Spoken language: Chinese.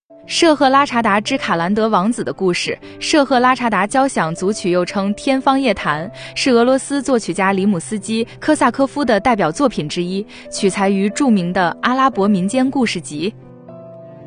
舍赫拉查达之卡兰德王子的故事。舍赫拉查达交响组曲又称天方夜谭，是俄罗斯作曲家里姆斯基科萨科夫的代表作品之一，取材于著名的阿拉伯民间故事集。